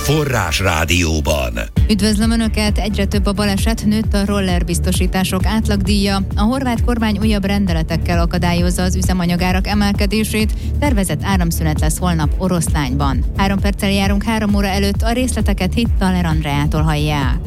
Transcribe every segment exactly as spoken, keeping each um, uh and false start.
Forrás Rádióban. Üdvözlöm Önöket! Egyre több a baleset, nőtt a rollerbiztosítások átlagdíja. A horvát kormány újabb rendeletekkel akadályozza az üzemanyagárak emelkedését. Tervezett áramszünet lesz holnap Oroszlányban. Három perccel járunk három óra előtt, a részleteket Hittaler Andreától hallják.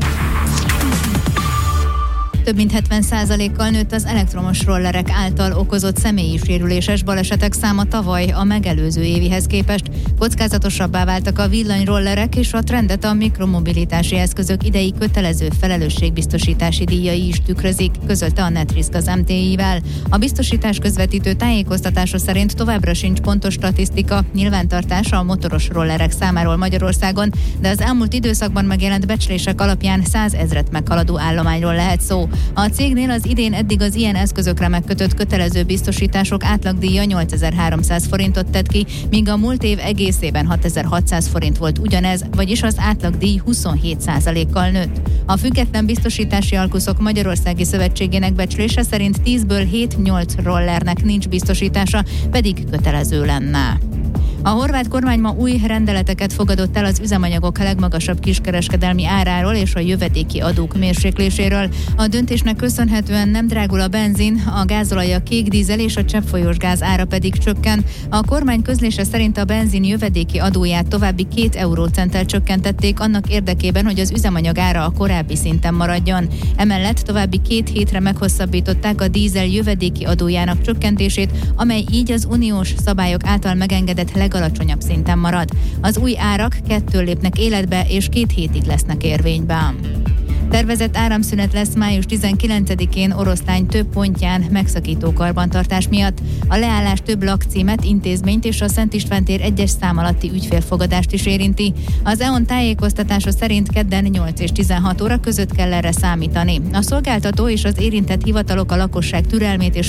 Több mint hetven százalékkal nőtt az elektromos rollerek által okozott személyi sérüléses balesetek száma tavaly a megelőző évihez képest. Kockázatosabbá váltak a villanyrollerek, és a trendet a mikromobilitási eszközök idei kötelező felelősségbiztosítási díjai is tükrözik, közölte a Netrisk az em té i-vel. A biztosítás közvetítő tájékoztatása szerint továbbra sincs pontos statisztika, nyilvántartása a motoros rollerek számáról Magyarországon, de az elmúlt időszakban megjelent becslések alapján százezret meghaladó állományról lehet szó. A cégnél az idén eddig az ilyen eszközökre megkötött kötelező biztosítások átlagdíja nyolcezer-háromszáz forintot tett ki, míg a múlt év egészében hatezer-hatszáz forint volt ugyanez, vagyis az átlagdíj huszonhét százalékkal nőtt. A Független Biztosítási Alkuszok Magyarországi Szövetségének becslése szerint tízből hét-nyolc rollernek nincs biztosítása, pedig kötelező lenne. A horvát kormány ma új rendeleteket fogadott el az üzemanyagok legmagasabb kiskereskedelmi áráról és a jövedéki adók mérsékléséről. A döntésnek köszönhetően nem drágul a benzin, a gázolaj, a kék dízel és a cseppfolyós gáz ára pedig csökken. A kormány közlése szerint a benzin jövedéki adóját további két eurócenttel csökkentették annak érdekében, hogy az üzemanyag ára a korábbi szinten maradjon. Emellett további két hétre meghosszabbították a dízel jövedéki adójának csökkentését, amely így az uniós szabályok által megengedett legalacsonyabb szinten marad. Az új árak kettől lépnek életbe, és két hétig lesznek érvényben. Tervezett áramszünet lesz május tizenkilencedikén Oroszlány több pontján megszakító karbantartás miatt. A leállás több lakcímet, intézményt és a Szent István tér egyes szám alatti ügyfélfogadást is érinti. Az é o en tájékoztatása szerint kedden nyolc és tizenhat óra között kell erre számítani. A szolgáltató és az érintett hivatalok a lakosság türelmét és